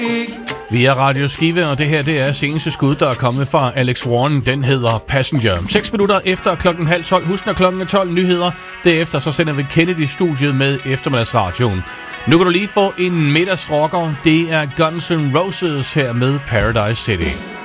Vi er Radio Skive, og det her det er seneste skud, der er kommet fra Alex Warren. Den hedder Passenger. 6 minutter efter klokken 11:30. Husk, når klokken er 12 nyheder. Derefter så sender vi Kennedy-studiet med eftermiddagsradioen. Nu kan du lige få en middagsrocker. Det er Guns N' Roses her med Paradise City.